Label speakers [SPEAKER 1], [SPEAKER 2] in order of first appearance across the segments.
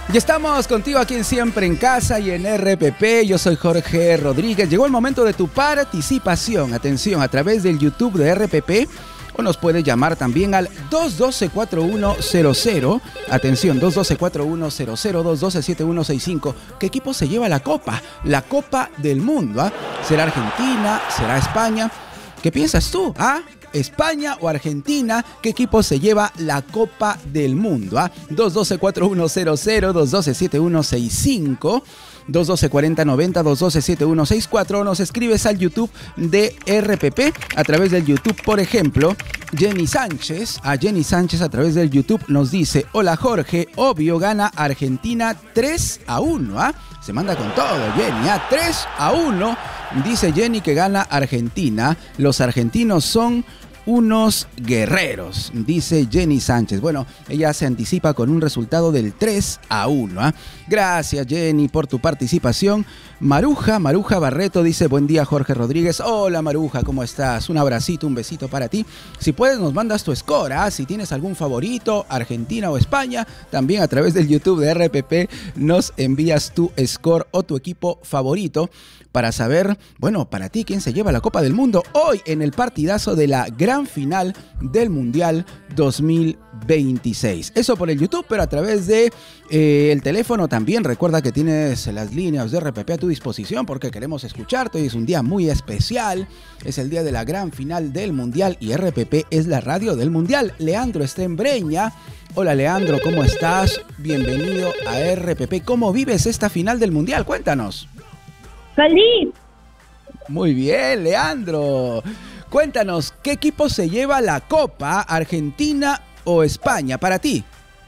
[SPEAKER 1] Y estamos contigo aquí en Siempre en Casa y en RPP. Yo soy Jorge Rodríguez. Llegó el momento de tu participación. Atención, a través del YouTube de RPP o nos puedes llamar también al 212-4100. Atención, 212-4100, 212-7165. ¿Qué equipo se lleva la Copa? La Copa del Mundo, ¿ah? ¿Será Argentina? ¿Será España? ¿Qué piensas tú? ¿Ah? ¿España o Argentina? ¿Qué equipo se lleva la Copa del Mundo? 212-4100, 212-7165, 212-4090, 212-7164. Nos escribes al YouTube de RPP. A través del YouTube, por ejemplo, Jenny Sánchez. A Jenny Sánchez a través del YouTube nos dice: hola Jorge, obvio gana Argentina 3-1. Se manda con todo, Jenny, 3-1. Dice Jenny que gana Argentina. Los argentinos son unos guerreros, dice Jenny Sánchez. Bueno, ella se anticipa con un resultado del 3-1. Gracias, Jenny, por tu participación. Maruja Barreto dice: buen día, Jorge Rodríguez. Hola, Maruja, ¿cómo estás? Un abracito, un besito para ti. Si puedes, nos mandas tu score, si tienes algún favorito, Argentina o España, también a través del YouTube de RPP nos envías tu score o tu equipo favorito para saber, bueno, para ti, quién se lleva la Copa del Mundo hoy en el partidazo de la gran final del Mundial 2026. Eso por el YouTube, pero a través de el teléfono también. Recuerda que tienes las líneas de RPP a tu disposición porque queremos escucharte. Hoy es un día muy especial. Es el día de la gran final del Mundial y RPP es la radio del Mundial. Leandro está en Breña. Hola, Leandro, ¿cómo estás? Bienvenido a RPP. ¿Cómo vives esta final del Mundial? Cuéntanos.
[SPEAKER 2] ¡Feliz!
[SPEAKER 1] Muy bien, Leandro. Cuéntanos, ¿qué equipo se lleva la Copa, Argentina o España para ti?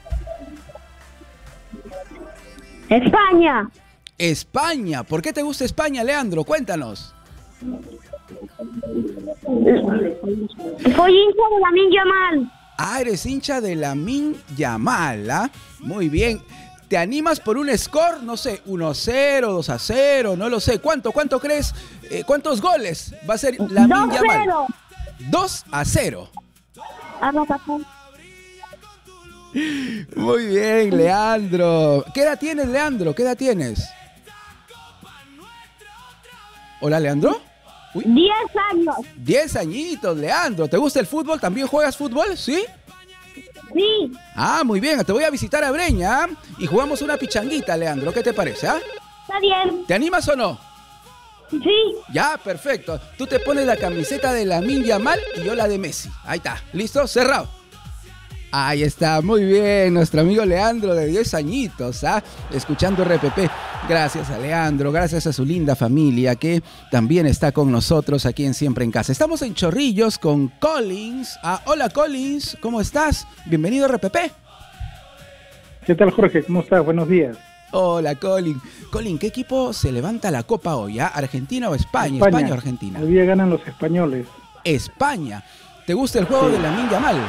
[SPEAKER 2] España.
[SPEAKER 1] España. ¿Por qué te gusta España, Leandro? Cuéntanos.
[SPEAKER 2] Soy hincha de Lamine Yamal.
[SPEAKER 1] Eres hincha de Lamine Yamal, Muy bien. ¿Te animas por un score? No sé, 1-0, 2-0, no lo sé. ¿Cuánto crees? ¿Cuántos goles va a ser Lamine Yamal? 2-0. Muy bien, Leandro. ¿Qué edad tienes, Leandro? ¿Qué edad tienes? Hola, Leandro.
[SPEAKER 2] 10 años.
[SPEAKER 1] 10 añitos, Leandro. ¿Te gusta el fútbol? ¿También juegas fútbol? ¿Sí?
[SPEAKER 2] Sí.
[SPEAKER 1] Muy bien. Te voy a visitar a Breña y jugamos una pichanguita, Leandro. ¿Qué te parece?
[SPEAKER 2] Está bien.
[SPEAKER 1] ¿Te animas o no?
[SPEAKER 2] Sí.
[SPEAKER 1] Ya, perfecto. Tú te pones la camiseta de Lamine Yamal y yo la de Messi. Ahí está. ¿Listo? Cerrado. Ahí está, muy bien, nuestro amigo Leandro de 10 añitos, escuchando RPP. Gracias a Leandro, gracias a su linda familia que también está con nosotros aquí en Siempre en Casa. Estamos en Chorrillos con Collins. Hola Collins, ¿cómo estás? Bienvenido a RPP.
[SPEAKER 3] ¿Qué tal, Jorge? ¿Cómo estás? Buenos días.
[SPEAKER 1] Hola Collins. Collins, ¿qué equipo se levanta la copa hoy? ¿Argentina o España? ¿España o Argentina?
[SPEAKER 3] Hoy día ganan los españoles.
[SPEAKER 1] España. ¿Te gusta el juego de Lamine Yamal?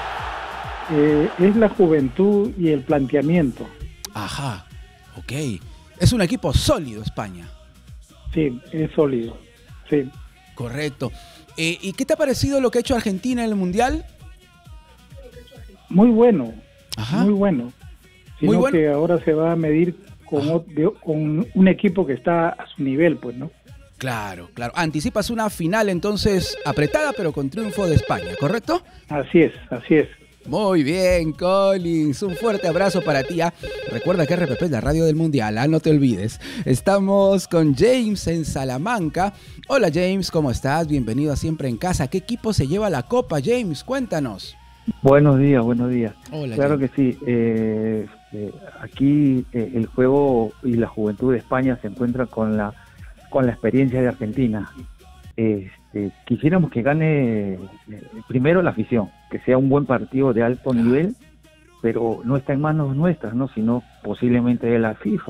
[SPEAKER 3] Es la juventud y el planteamiento.
[SPEAKER 1] Ajá, ok. Es un equipo sólido, España.
[SPEAKER 3] Sí, es sólido, sí.
[SPEAKER 1] Correcto. ¿Y qué te ha parecido lo que ha hecho Argentina en el Mundial?
[SPEAKER 3] Muy bueno,
[SPEAKER 1] Ajá.
[SPEAKER 3] Muy bueno. Sino
[SPEAKER 1] Muy bueno.
[SPEAKER 3] Que ahora se va a medir con un equipo que está a su nivel, pues, ¿no?
[SPEAKER 1] Claro. Anticipas una final entonces apretada, pero con triunfo de España, ¿correcto?
[SPEAKER 3] Así es.
[SPEAKER 1] Muy bien, Collins. Un fuerte abrazo para ti. Recuerda que RPP es la radio del Mundial, no te olvides. Estamos con James en Salamanca. Hola, James, ¿cómo estás? Bienvenido a Siempre en Casa. ¿Qué equipo se lleva la Copa, James? Cuéntanos.
[SPEAKER 4] Buenos días.
[SPEAKER 1] Hola,
[SPEAKER 4] claro
[SPEAKER 1] James.
[SPEAKER 4] Que sí. Aquí el juego y la juventud de España se encuentran con la experiencia de Argentina. Quisiéramos que gane primero la afición, que sea un buen partido de alto nivel, pero no está en manos nuestras, ¿no? Sino posiblemente de la FIFA.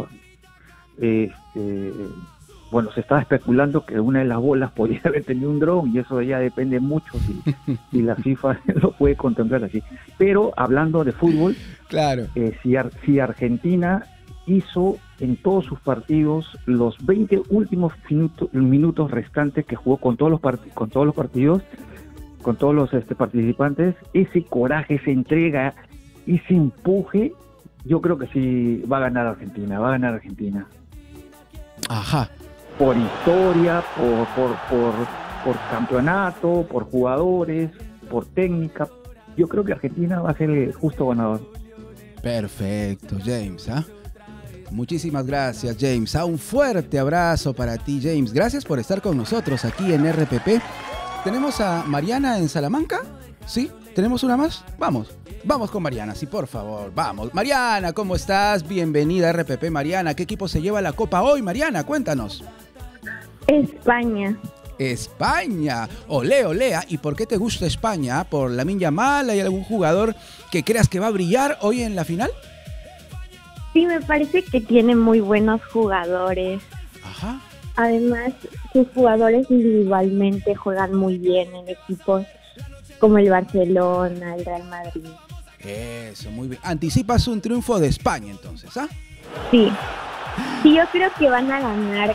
[SPEAKER 4] Bueno, se estaba especulando que una de las bolas podría haber tenido un dron y eso ya depende mucho si la FIFA lo puede contemplar así. Pero hablando de fútbol,
[SPEAKER 1] claro.
[SPEAKER 4] Si Argentina hizo en todos sus partidos los 20 últimos minutos restantes que jugó con todos los partidos, con todos los participantes, ese coraje, esa entrega, ese empuje Yo creo que sí va a ganar Argentina, va a ganar Argentina.
[SPEAKER 1] Ajá.
[SPEAKER 4] Por historia, por campeonato, por jugadores, por técnica. Yo creo que Argentina va a ser el justo ganador.
[SPEAKER 1] Perfecto, James, ¿ah? Muchísimas gracias, James. Un fuerte abrazo para ti, James. Gracias por estar con nosotros aquí en RPP. ¿Tenemos a Mariana en Salamanca? ¿Sí? ¿Tenemos una más? Vamos con Mariana, sí, por favor, vamos. Mariana, ¿cómo estás? Bienvenida a RPP, Mariana. ¿Qué equipo se lleva la copa hoy, Mariana? Cuéntanos.
[SPEAKER 2] España.
[SPEAKER 1] España. Olé, olé. ¿Y por qué te gusta España? ¿Por Lamine Yamal? ¿Hay algún jugador que creas que va a brillar hoy en la final?
[SPEAKER 2] Sí, me parece que tiene muy buenos jugadores.
[SPEAKER 1] Ajá.
[SPEAKER 2] Además, sus jugadores individualmente juegan muy bien en equipos como el Barcelona, el Real Madrid.
[SPEAKER 1] Eso, muy bien. Anticipas un triunfo de España, entonces, ¿ah?
[SPEAKER 2] Sí. Sí, yo creo que van a ganar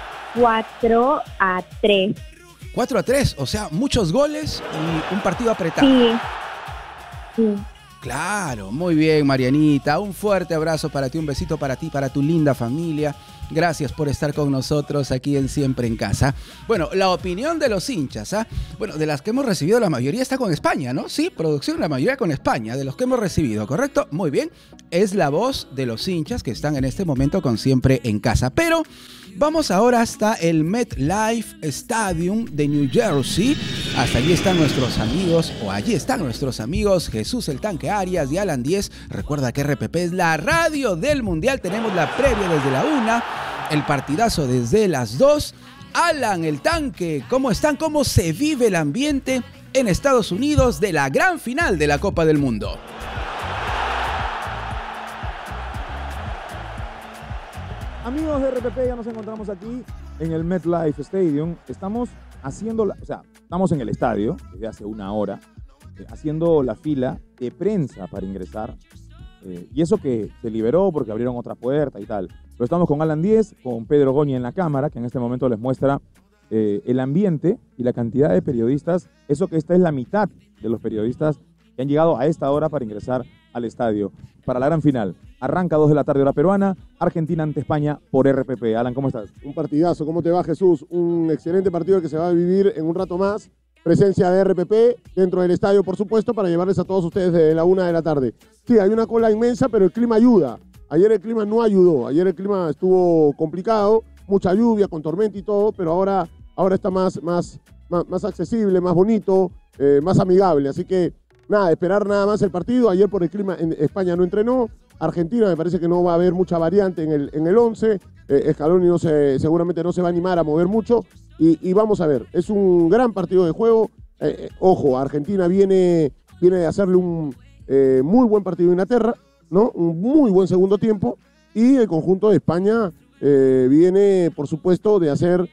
[SPEAKER 2] 4-3.
[SPEAKER 1] 4-3, o sea, muchos goles y un partido apretado.
[SPEAKER 2] Sí.
[SPEAKER 1] Claro, muy bien, Marianita. Un fuerte abrazo para ti, un besito para ti, para tu linda familia. Gracias por estar con nosotros aquí en Siempre en Casa. Bueno, la opinión de los hinchas, ¿ah? Bueno, de las que hemos recibido, la mayoría está con España, ¿no? Sí, producción, la mayoría con España, de los que hemos recibido, ¿correcto? Muy bien. Es la voz de los hinchas que están en este momento con Siempre en Casa. Pero vamos ahora hasta el MetLife Stadium de New Jersey. Hasta allí están nuestros amigos, o allí están nuestros amigos Jesús el Tanque Arias y Alan 10. Recuerda que RPP es la radio del Mundial. Tenemos la previa desde la 1, el partidazo desde las 2. Alan el Tanque, ¿cómo están? ¿Cómo se vive el ambiente en Estados Unidos de la gran final de la Copa del Mundo?
[SPEAKER 5] Amigos de RPP, ya nos encontramos aquí en el MetLife Stadium. Estamos en el estadio desde hace una hora, haciendo la fila de prensa para ingresar. Y eso que se liberó porque abrieron otra puerta y tal. Pero estamos con Alan 10, con Pedro Goñi en la cámara, que en este momento les muestra el ambiente y la cantidad de periodistas. Eso que esta es la mitad de los periodistas que han llegado a esta hora para ingresar al estadio para la gran final. Arranca 2 de la tarde hora peruana, Argentina ante España por RPP. Alan, ¿cómo estás?
[SPEAKER 6] Un partidazo, ¿cómo te va, Jesús? Un excelente partido que se va a vivir en un rato más. Presencia de RPP dentro del estadio, por supuesto, para llevarles a todos ustedes de la 1 de la tarde. Sí, hay una cola inmensa, pero el clima ayuda. Ayer el clima no ayudó, ayer el clima estuvo complicado, mucha lluvia, con tormenta y todo, pero ahora está más accesible, más bonito, más amigable. Así que nada, esperar nada más el partido. Ayer por el clima en España no entrenó. Argentina me parece que no va a haber mucha variante en el 11. Scaloni seguramente no se va a animar a mover mucho. Y vamos a ver, es un gran partido de juego. Ojo, Argentina viene de hacerle un muy buen partido a Inglaterra, ¿no? Un muy buen segundo tiempo. Y el conjunto de España viene, por supuesto, de hacer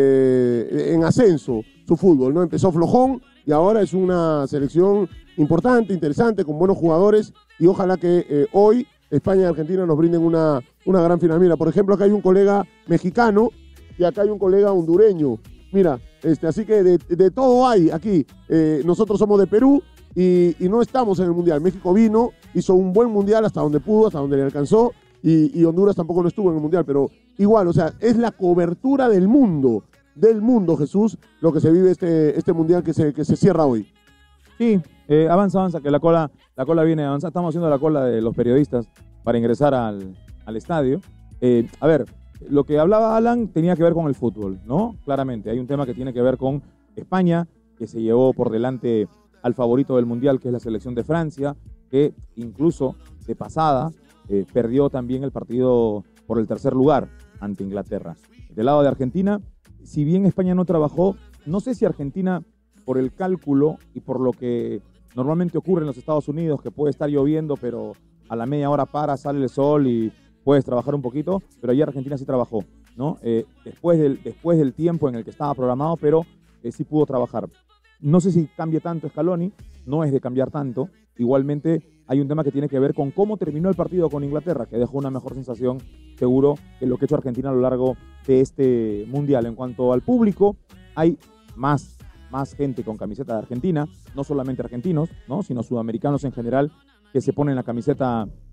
[SPEAKER 6] en ascenso su fútbol, ¿no? Empezó flojón y ahora es una selección importante, interesante, con buenos jugadores. Y ojalá que hoy España y Argentina nos brinden una gran final. Mira, por ejemplo, acá hay un colega mexicano y acá hay un colega hondureño. Mira, así que de todo hay aquí. Nosotros somos de Perú y no estamos en el Mundial. México vino, hizo un buen Mundial hasta donde pudo, hasta donde le alcanzó, y Honduras tampoco no estuvo en el Mundial, pero igual, o sea, es la cobertura del mundo, Jesús, lo que se vive este Mundial que se cierra hoy.
[SPEAKER 5] Sí, avanza, que la cola viene avanzando. Estamos haciendo la cola de los periodistas para ingresar al estadio. A ver, lo que hablaba Alan tenía que ver con el fútbol, ¿no? Claramente, hay un tema que tiene que ver con España, que se llevó por delante al favorito del Mundial, que es la selección de Francia, que incluso de pasada perdió también el partido por el tercer lugar ante Inglaterra. Del lado de Argentina, si bien España no trabajó, no sé si Argentina, por el cálculo y por lo que normalmente ocurre en los Estados Unidos, que puede estar lloviendo, pero a la media hora sale el sol y puedes trabajar un poquito, pero allí Argentina sí trabajó, ¿no? Después del tiempo en el que estaba programado, pero sí pudo trabajar. No sé si cambie tanto Scaloni, no es de cambiar tanto. Igualmente hay un tema que tiene que ver con cómo terminó el partido con Inglaterra, que dejó una mejor sensación, seguro, que lo que ha hecho Argentina a lo largo de este Mundial. En cuanto al público, hay más gente con camiseta de Argentina, no solamente argentinos, ¿no? Sino sudamericanos en general, que se ponen la camiseta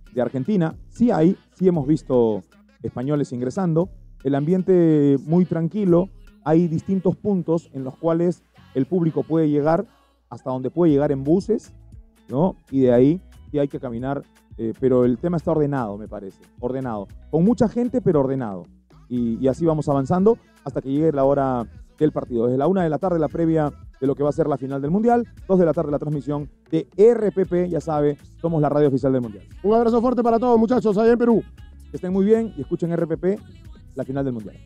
[SPEAKER 5] de Argentina. Sí hemos visto españoles ingresando. El ambiente muy tranquilo. Hay distintos puntos en los cuales el público puede llegar hasta donde puede llegar en buses, ¿no? Y de ahí sí hay que caminar, pero el tema está ordenado, me parece, ordenado. Con mucha gente, pero ordenado. Y así vamos avanzando hasta que llegue la hora del partido. Desde la 1 de la tarde la previa de lo que va a ser la final del Mundial, 2 de la tarde la transmisión de RPP, ya sabe, somos la radio oficial del Mundial.
[SPEAKER 6] Un abrazo fuerte para todos, muchachos, allá en Perú.
[SPEAKER 5] Que estén muy bien y escuchen RPP, la final del Mundial.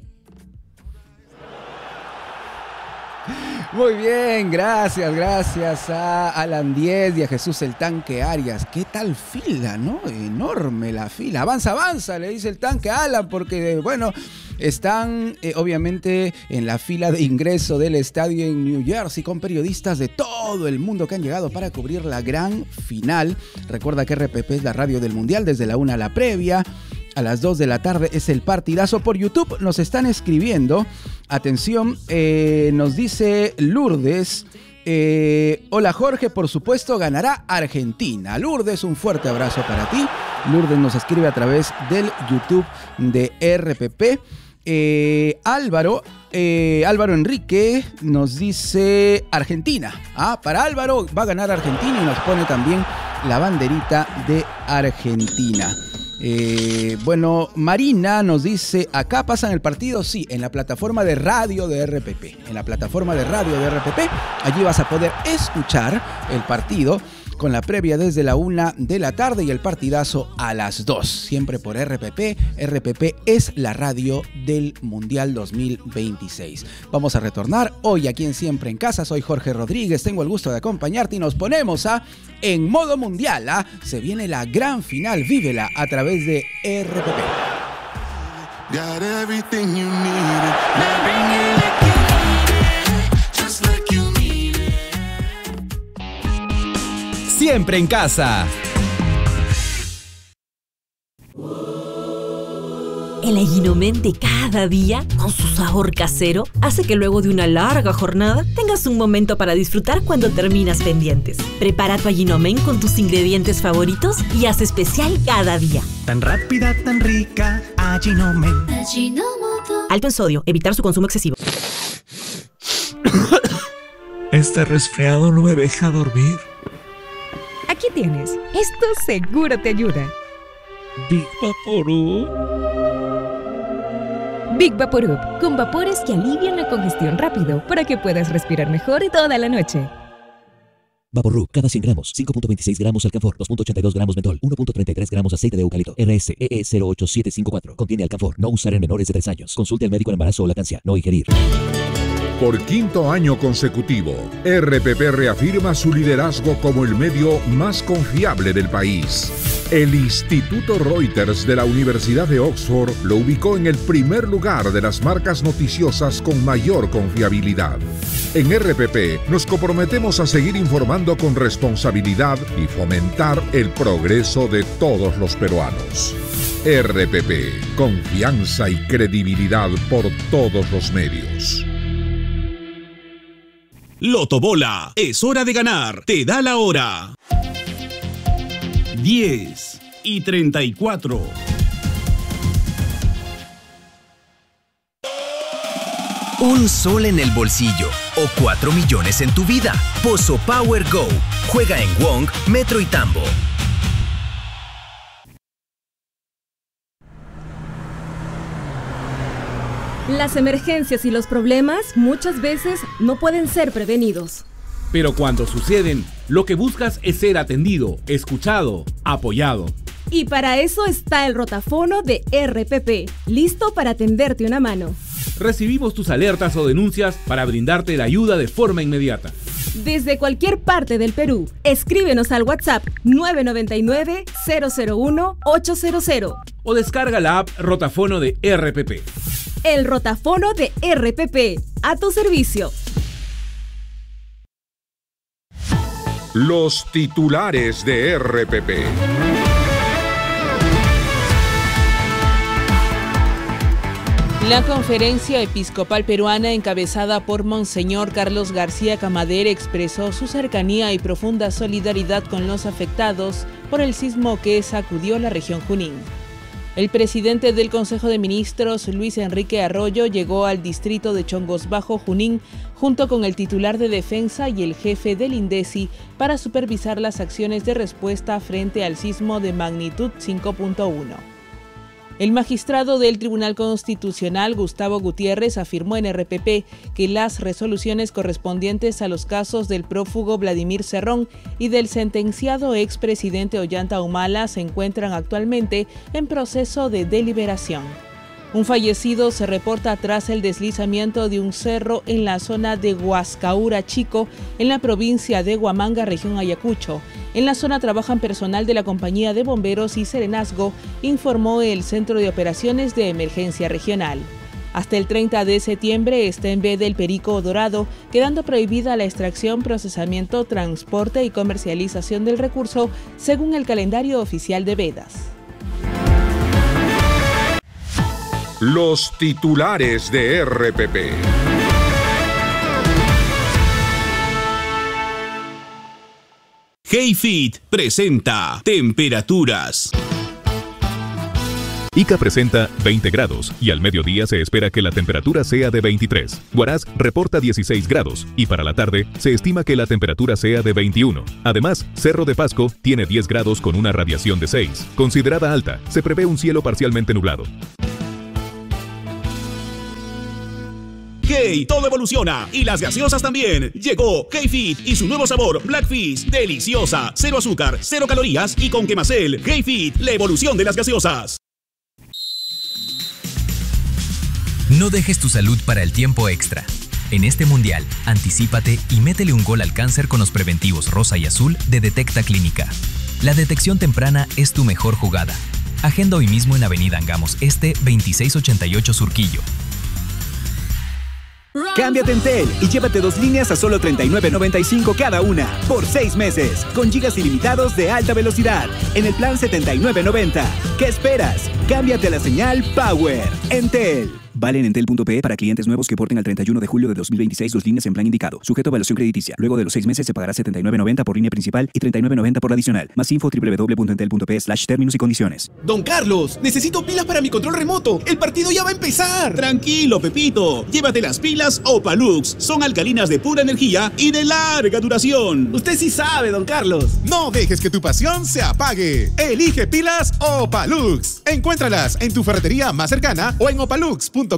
[SPEAKER 1] Muy bien, gracias a Alan 10 y a Jesús el Tanque Arias. ¿Qué tal fila, no? Enorme la fila. Avanza, le dice el tanque a Alan, porque, bueno, están obviamente en la fila de ingreso del estadio en New Jersey con periodistas de todo el mundo que han llegado para cubrir la gran final. Recuerda que RPP es la radio del Mundial, desde la 1 a la previa. A las 2 de la tarde es el partidazo. Por YouTube nos están escribiendo. Atención, nos dice Lourdes. Hola Jorge, por supuesto ganará Argentina. Lourdes, un fuerte abrazo para ti. Lourdes nos escribe a través del YouTube de RPP. Álvaro Enrique nos dice Argentina. Para Álvaro va a ganar Argentina y nos pone también la banderita de Argentina. Bueno, Marina nos dice, ¿acá pasan el partido? Sí, en la plataforma de radio de RPP. En la plataforma de radio de RPP, allí vas a poder escuchar el partido con la previa desde la 1 de la tarde y el partidazo a las 2. Siempre por RPP. RPP es la radio del Mundial 2026. Vamos a retornar hoy aquí en Siempre en Casa. Soy Jorge Rodríguez, tengo el gusto de acompañarte y nos ponemos en modo mundial. Se viene la gran final, vívela a través de RPP. Got everything you need. Siempre en Casa.
[SPEAKER 7] El Aguinomen de cada día, con su sabor casero, hace que luego de una larga jornada tengas un momento para disfrutar cuando terminas pendientes. Prepara tu Aguinomen con tus ingredientes favoritos y haz especial cada día.
[SPEAKER 8] Tan rápida, tan rica, Aguinomen.
[SPEAKER 7] Alto en sodio, evitar su consumo excesivo.
[SPEAKER 8] Este resfriado no me deja dormir.
[SPEAKER 9] Aquí tienes. Esto seguro te ayuda.
[SPEAKER 8] Big Vaporub.
[SPEAKER 9] Big Vaporub, con vapores que alivian la congestión rápido para que puedas respirar mejor toda la noche.
[SPEAKER 10] Vaporub, cada 100 gramos, 5.26 gramos alcanfor, 2.82 gramos mentol, 1.33 gramos aceite de eucalipto. RSEE 08754. Contiene alcanfor. No usar en menores de 3 años. Consulte al médico en embarazo o lactancia. No ingerir.
[SPEAKER 11] Por quinto año consecutivo, RPP reafirma su liderazgo como el medio más confiable del país. El Instituto Reuters de la Universidad de Oxford lo ubicó en el primer lugar de las marcas noticiosas con mayor confiabilidad. En RPP nos comprometemos a seguir informando con responsabilidad y fomentar el progreso de todos los peruanos. RPP, confianza y credibilidad por todos los medios.
[SPEAKER 12] Lotobola, es hora de ganar, te da la hora. 10:34.
[SPEAKER 13] Un sol en el bolsillo o 4 millones en tu vida. Pozo Power Go. Juega en Wong, Metro y Tambo.
[SPEAKER 14] Las emergencias y los problemas muchas veces no pueden ser prevenidos.
[SPEAKER 15] Pero cuando suceden, lo que buscas es ser atendido, escuchado, apoyado.
[SPEAKER 14] Y para eso está el rotafono de RPP, listo para tenderte una mano.
[SPEAKER 15] Recibimos tus alertas o denuncias para brindarte la ayuda de forma inmediata.
[SPEAKER 14] Desde cualquier parte del Perú, escríbenos al WhatsApp 999-001-800.
[SPEAKER 15] O descarga la app Rotafono de RPP.
[SPEAKER 14] El rotafono de RPP, a tu servicio.
[SPEAKER 11] Los titulares de RPP.
[SPEAKER 16] La Conferencia Episcopal Peruana, encabezada por Monseñor Carlos García Camader, expresó su cercanía y profunda solidaridad con los afectados por el sismo que sacudió la región Junín. El presidente del Consejo de Ministros, Luis Enrique Arroyo, llegó al distrito de Chongos Bajo, Junín, junto con el titular de Defensa y el jefe del INDECI para supervisar las acciones de respuesta frente al sismo de magnitud 5.1. El magistrado del Tribunal Constitucional, Gustavo Gutiérrez, afirmó en RPP que las resoluciones correspondientes a los casos del prófugo Vladimir Cerrón y del sentenciado expresidente Ollanta Humala se encuentran actualmente en proceso de deliberación. Un fallecido se reporta tras el deslizamiento de un cerro en la zona de Huascaura Chico, en la provincia de Huamanga, región Ayacucho. En la zona trabajan personal de la Compañía de Bomberos y Serenazgo, informó el Centro de Operaciones de Emergencia Regional. Hasta el 30 de septiembre está en veda el perico dorado, quedando prohibida la extracción, procesamiento, transporte y comercialización del recurso, según el calendario oficial de vedas.
[SPEAKER 11] Los titulares de RPP.
[SPEAKER 12] HeyFit presenta temperaturas.
[SPEAKER 17] Ica presenta 20 grados y al mediodía se espera que la temperatura sea de 23. Huaraz reporta 16 grados y para la tarde se estima que la temperatura sea de 21. Además, Cerro de Pasco tiene 10 grados con una radiación de 6. Considerada alta, se prevé un cielo parcialmente nublado.
[SPEAKER 12] Hey, todo evoluciona y las gaseosas también. Llegó HeyFit y su nuevo sabor Blackfish, deliciosa, 0 azúcar, 0 calorías y con Quemacel. HeyFit, la evolución de las gaseosas.
[SPEAKER 13] No dejes tu salud para el tiempo extra. En este mundial, anticípate y métele un gol al cáncer con los preventivos rosa y azul de Detecta Clínica. La detección temprana es tu mejor jugada. Agenda hoy mismo en Avenida Angamos Este, 2688 Surquillo.
[SPEAKER 18] Cámbiate a Entel y llévate 2 líneas a solo $39.95 cada una, por 6 meses, con gigas ilimitados de alta velocidad, en el plan $79.90. ¿Qué esperas? Cámbiate a la señal Power. Entel. Vale en entel.pe para clientes nuevos que porten al 31 de julio de 2026 2 líneas en plan indicado. Sujeto a evaluación crediticia. Luego de los 6 meses se pagará $79.90 por línea principal y $39.90 por adicional. Más info www.entel.pe/términos y condiciones.
[SPEAKER 12] Don Carlos, necesito pilas para mi control remoto. El partido ya va a empezar. Tranquilo, Pepito. Llévate las pilas Opalux. Son alcalinas de pura energía y de larga duración.
[SPEAKER 18] Usted sí sabe, don Carlos.
[SPEAKER 19] No dejes que tu pasión se apague. Elige pilas Opalux. Encuéntralas en tu ferretería más cercana o en opalux.com.pe.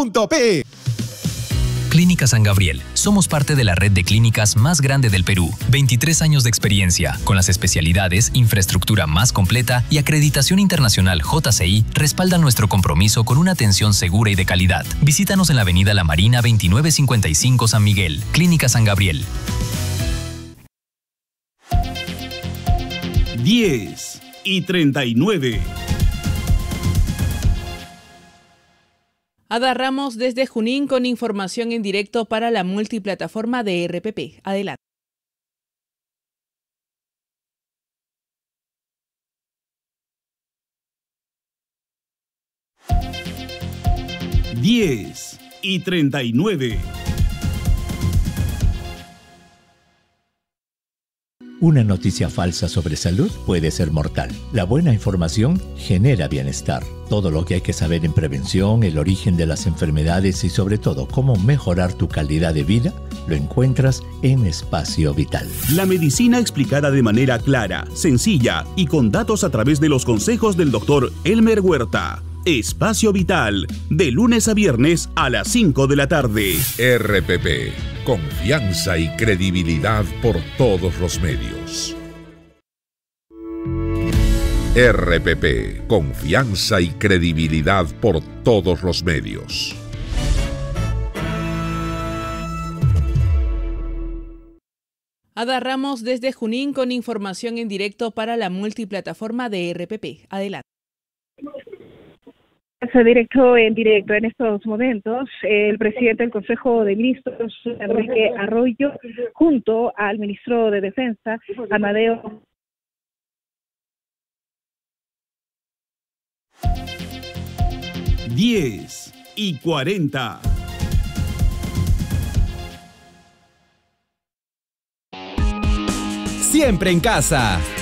[SPEAKER 13] Clínica San Gabriel. Somos parte de la red de clínicas más grande del Perú. 23 años de experiencia, con las especialidades, infraestructura más completa y acreditación internacional JCI respaldan nuestro compromiso con una atención segura y de calidad. Visítanos en la Avenida La Marina 2955 San Miguel. Clínica San Gabriel.
[SPEAKER 12] 10:39.
[SPEAKER 16] Ada Ramos desde Junín con información en directo para la multiplataforma de RPP. Adelante.
[SPEAKER 12] y 39.
[SPEAKER 20] Una noticia falsa sobre salud puede ser mortal. La buena información genera bienestar. Todo lo que hay que saber en prevención, el origen de las enfermedades y sobre todo cómo mejorar tu calidad de vida, lo encuentras en Espacio Vital.
[SPEAKER 12] La medicina explicada de manera clara, sencilla y con datos a través de los consejos del doctor Elmer Huerta. Espacio Vital, de lunes a viernes a las 5 de la tarde.
[SPEAKER 11] RPP, confianza y credibilidad por todos los medios. RPP, confianza y credibilidad por todos los medios.
[SPEAKER 16] Ada Ramos desde Junín con información en directo para la multiplataforma de RPP. Adelante.
[SPEAKER 21] Directo en estos momentos, el presidente del Consejo de Ministros, Enrique Arroyo, junto al ministro de Defensa, Amadeo.
[SPEAKER 12] 6:40.
[SPEAKER 3] Siempre en casa.